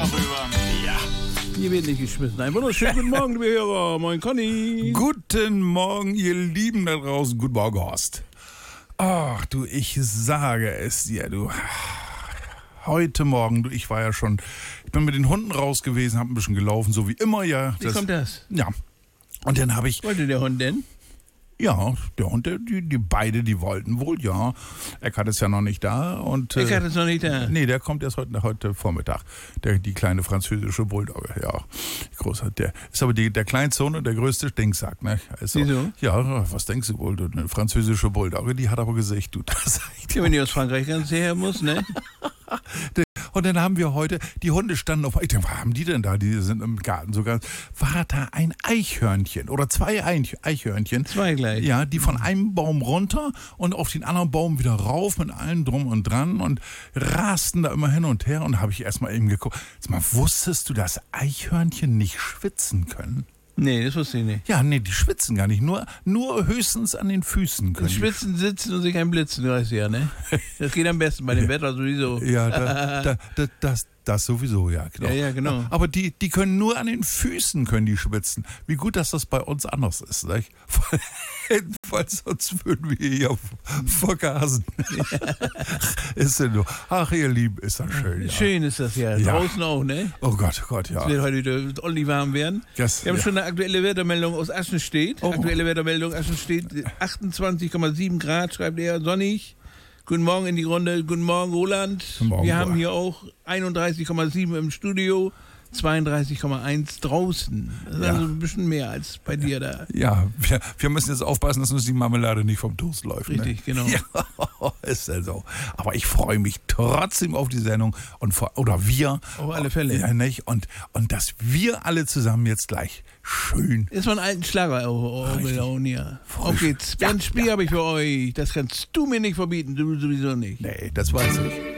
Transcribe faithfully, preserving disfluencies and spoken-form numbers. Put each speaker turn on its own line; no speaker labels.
rüber.
Ja.
Hier wird nicht geschmissen. Ein wunderschönen guten Morgen, liebe Hörer. Moin, Conny.
Guten Morgen, ihr Lieben da draußen. Guten Morgen, Horst. Ach, du, ich sage es dir, du. Heute Morgen, du, ich war ja schon, ich bin mit den Hunden raus gewesen, hab ein bisschen gelaufen, so wie immer, ja.
Wie kommt das?
Ja. Und dann habe ich...
Wollte der Hund denn?
Ja, der Hund, der, die, die beide, die wollten wohl, ja. Eckart ist ja noch nicht da. Und, äh,
Eckart ist noch nicht da?
Nee, der kommt erst heute, heute Vormittag. Der, die kleine französische Bulldogge, ja. Großer, der ist aber die, der kleinste Hund und der größte Stinksack, ne? Also,
wieso?
Ja, was denkst du wohl? Eine französische Bulldogge, die hat aber Gesicht, du. Das
ja, wenn die aus Frankreich ganz her muss, ne?
Und dann haben wir heute, die Hunde standen auf, ich denke, was haben die denn da? Die sind im Garten sogar. War da ein Eichhörnchen oder zwei Eichhörnchen?
Zwei gleich.
Ja, die von einem Baum runter und auf den anderen Baum wieder rauf mit allem drum und dran und rasten da immer hin und her. Und da habe ich erstmal eben geguckt. Sag mal, wusstest du, dass Eichhörnchen nicht schwitzen können?
Nee, das wusste ich nicht.
Ja, nee, die schwitzen gar nicht. Nur, nur höchstens an den Füßen können.
Schwitzen, sitzen und sich einblitzen, du weißt ja, ne? Das geht am besten bei dem Wetter sowieso.
Ja, da, da, da, das, das sowieso, ja, genau.
Ja, ja, genau.
Aber die, die können nur an den Füßen können die schwitzen. Wie gut, dass das bei uns anders ist, nicht? Weil sonst würden wir hier vergasen. Ist denn so? Ach, ihr Lieben, ist das schön. Ja.
Schön ist das ja.
Ja.
Draußen auch, ne?
Oh Gott, oh Gott, ja.
Es wird heute wieder ordentlich warm werden.
Yes,
Wir haben
ja.
schon eine aktuelle Wettermeldung aus Aschenstedt.
Oh.
Aktuelle Wettermeldung Aschenstedt, achtundzwanzig Komma sieben Grad, schreibt er, sonnig. Guten Morgen in die Runde. Guten Morgen, Roland.
Guten Morgen,
wir haben
Roland.
hier auch einunddreißig Komma sieben im Studio, zweiunddreißig Komma eins draußen. Das ist
Ja.
also ein bisschen mehr als bei dir da.
Ja, wir, wir müssen jetzt aufpassen, dass uns die Marmelade nicht vom Toast läuft.
Richtig,
ne?
genau.
Ja, ist ja so. Aber ich freue mich trotzdem auf die Sendung und vor, oder wir.
Auf alle Fälle.
Ja, nicht? Und, und dass wir alle zusammen jetzt gleich schön.
Ist mal ein alten Schlager auch hier. Auf geht's.
Ja,
Ein Spiel
ja.
habe ich für euch. Das kannst du mir nicht verbieten, du sowieso nicht.
Nee, das weiß ich.